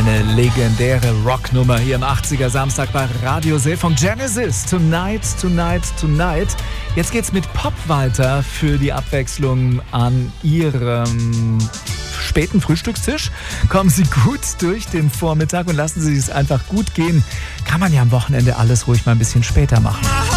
Eine legendäre Rocknummer hier im 80er Samstag bei Radio See von Genesis. Tonight, Tonight, Tonight. Jetzt geht's mit Pop weiter für die Abwechslung an Ihrem späten Frühstückstisch. Kommen Sie gut durch den Vormittag und lassen Sie es einfach gut gehen. Kann man ja am Wochenende alles ruhig mal ein bisschen später machen.